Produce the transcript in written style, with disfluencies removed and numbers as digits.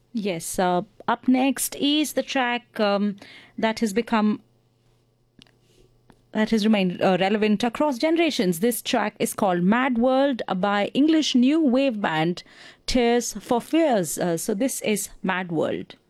Yes, up next is the track that has become that has remained relevant across generations. This track is called Mad World by English new wave band Tears for Fears. So this is Mad World.